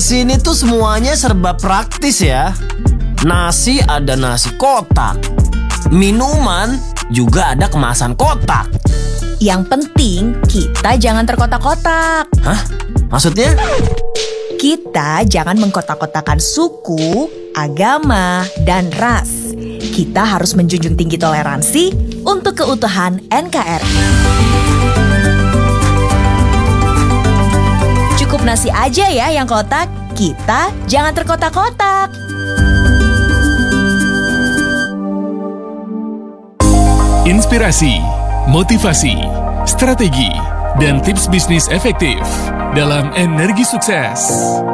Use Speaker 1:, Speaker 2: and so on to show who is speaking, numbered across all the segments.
Speaker 1: Sini tuh semuanya serba praktis ya. Nasi ada nasi kotak. Minuman juga ada kemasan kotak.
Speaker 2: Yang penting kita jangan terkotak-kotak.
Speaker 1: Hah? Maksudnya?
Speaker 2: Kita jangan mengkotak-kotakan suku, agama, dan ras. Kita harus menjunjung tinggi toleransi untuk keutuhan NKRI. Cukup nasi aja ya yang kotak. Kita jangan terkotak-kotak.
Speaker 3: Inspirasi, motivasi, strategi, dan tips bisnis efektif dalam Energi Sukses.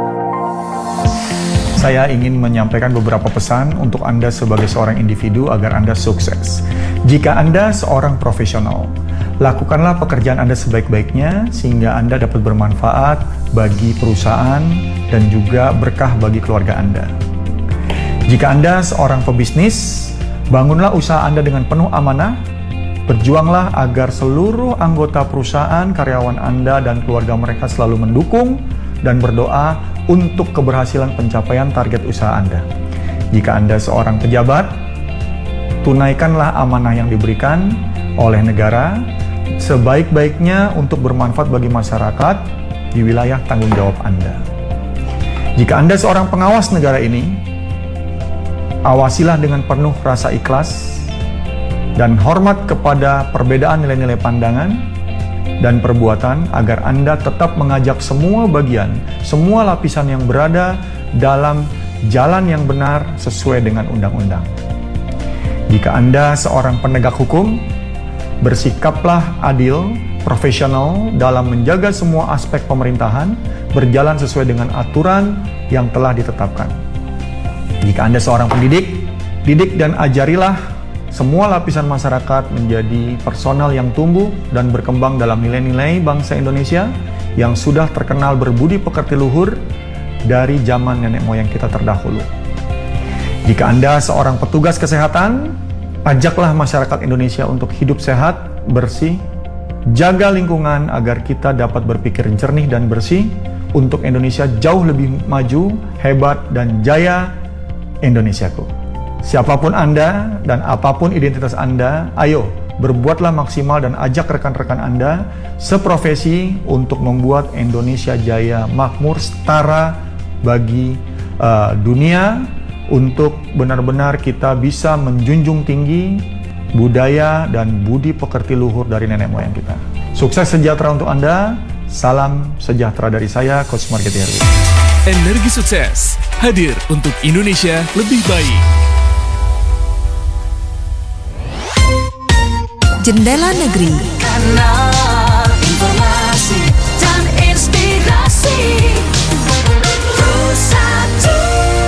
Speaker 4: Saya ingin menyampaikan beberapa pesan untuk Anda sebagai seorang individu agar Anda sukses. Jika Anda seorang profesional, lakukanlah pekerjaan Anda sebaik-baiknya sehingga Anda dapat bermanfaat bagi perusahaan dan juga berkah bagi keluarga Anda. Jika Anda seorang pebisnis, bangunlah usaha Anda dengan penuh amanah. Berjuanglah agar seluruh anggota perusahaan, karyawan Anda, dan keluarga mereka selalu mendukung dan berdoa untuk keberhasilan pencapaian target usaha Anda. Jika Anda seorang pejabat, tunaikanlah amanah yang diberikan oleh negara sebaik-baiknya untuk bermanfaat bagi masyarakat di wilayah tanggung jawab Anda. Jika Anda seorang pengawas negara ini, awasilah dengan penuh rasa ikhlas dan hormat kepada perbedaan nilai-nilai pandangan dan perbuatan agar Anda tetap mengajak semua bagian, semua lapisan yang berada dalam jalan yang benar sesuai dengan undang-undang. Jika Anda seorang penegak hukum, bersikaplah adil, profesional dalam menjaga semua aspek pemerintahan berjalan sesuai dengan aturan yang telah ditetapkan. Jika Anda seorang pendidik, didik dan ajarilah semua lapisan masyarakat menjadi personal yang tumbuh dan berkembang dalam nilai-nilai bangsa Indonesia yang sudah terkenal berbudi pekerti luhur dari zaman nenek moyang kita terdahulu. Jika Anda seorang petugas kesehatan, ajaklah masyarakat Indonesia untuk hidup sehat, bersih, jaga lingkungan agar kita dapat berpikir jernih dan bersih untuk Indonesia jauh lebih maju, hebat, dan jaya Indonesiaku. Siapapun Anda dan apapun identitas Anda, ayo berbuatlah maksimal dan ajak rekan-rekan Anda seprofesi untuk membuat Indonesia jaya, makmur, setara bagi dunia, untuk benar-benar kita bisa menjunjung tinggi budaya dan budi pekerti luhur dari nenek moyang kita. Sukses sejahtera untuk Anda. Salam sejahtera dari saya, Coach Margeti Herwi.
Speaker 3: Energi Sukses hadir untuk Indonesia lebih baik.
Speaker 2: Jendela Negeri,
Speaker 5: kanal informasi dan inspirasi Pusat.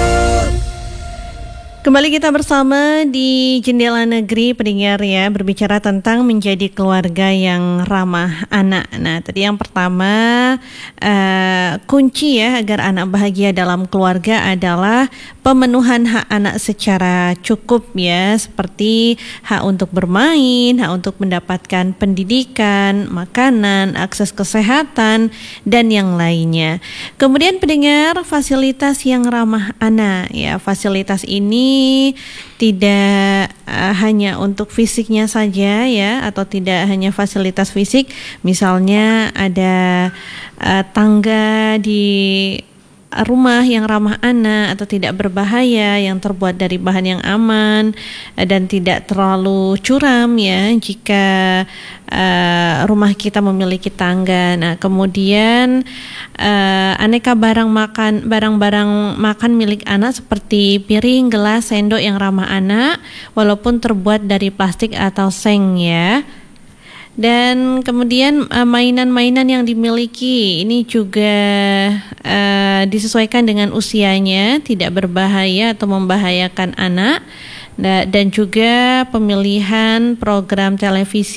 Speaker 6: Kembali kita bersama di Jendela Negeri, pendengar ya, berbicara tentang menjadi keluarga yang ramah anak. Nah, tadi yang pertama, kunci ya agar anak bahagia dalam keluarga adalah pemenuhan hak anak secara cukup ya, seperti hak untuk bermain, hak untuk mendapatkan pendidikan, makanan, akses kesehatan, dan yang lainnya. Kemudian pendengar, fasilitas yang ramah anak ya, fasilitas ini tidak hanya untuk fisiknya saja ya, atau tidak hanya fasilitas fisik, misalnya ada tangga di rumah yang ramah anak atau tidak berbahaya, yang terbuat dari bahan yang aman dan tidak terlalu curam ya, jika rumah kita memiliki tangga. Nah, kemudian aneka barang-barang makan milik anak seperti piring, gelas, sendok yang ramah anak walaupun terbuat dari plastik atau seng ya. Dan kemudian mainan-mainan yang dimiliki ini juga disesuaikan dengan usianya, tidak berbahaya atau membahayakan anak. Dan juga pemilihan program televisi